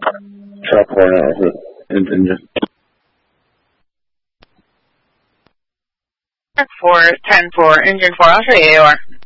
Truck 4 engine. 4, 10-4, engine 4, I'll show you AOR.